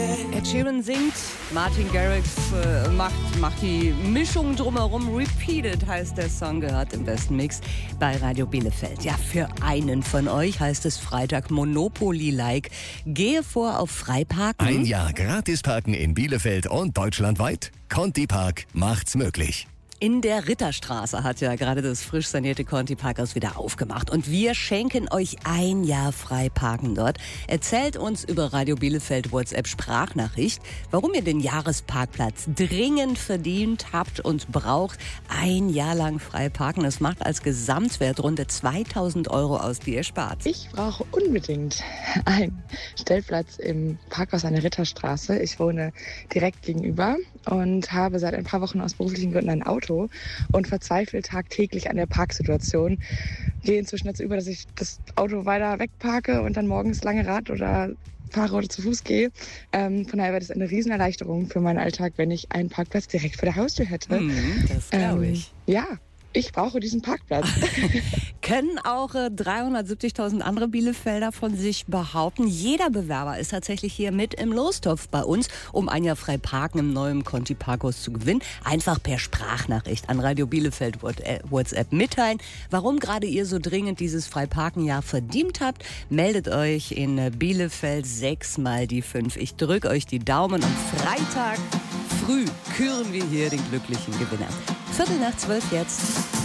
Ed Sheeran singt, Martin Garrix macht die Mischung drumherum. Repeated heißt der Song, gehört im besten Mix bei Radio Bielefeld. Ja, für einen von euch heißt es Freitag Monopoly-like. Gehe vor auf Freiparken. Ein Jahr gratis parken in Bielefeld und deutschlandweit. Conti Park macht's möglich. In der Ritterstraße hat ja gerade das frisch sanierte Conti Parkhaus wieder aufgemacht. Und wir schenken euch ein Jahr frei parken dort. Erzählt uns über Radio Bielefeld WhatsApp-Sprachnachricht, warum ihr den Jahresparkplatz dringend verdient habt und braucht. Ein Jahr lang frei parken. Das macht als Gesamtwert rund 2.000 € aus, die ihr spart. Ich brauche unbedingt einen Stellplatz im Parkhaus an der Ritterstraße. Ich wohne direkt gegenüber und habe seit ein paar Wochen aus beruflichen Gründen ein Auto und verzweifle tagtäglich an der Parksituation. Gehe inzwischen dazu über, dass ich das Auto weiter wegparke und dann morgens lange Rad oder fahre oder zu Fuß gehe. Von daher wäre das eine Riesenerleichterung für meinen Alltag, wenn ich einen Parkplatz direkt vor der Haustür hätte. Das glaube ich. Ja, ich brauche diesen Parkplatz. Können auch 370.000 andere Bielefelder von sich behaupten. Jeder Bewerber ist tatsächlich hier mit im Lostopf bei uns, um ein Jahr frei parken im neuen Conti Parkhaus zu gewinnen. Einfach per Sprachnachricht an Radio Bielefeld WhatsApp mitteilen, warum gerade ihr so dringend dieses Freiparken-Jahr verdient habt. Meldet euch in Bielefeld 6 mal die 5. Ich drücke euch die Daumen. Am Freitag früh küren wir hier den glücklichen Gewinner. 12:15 jetzt.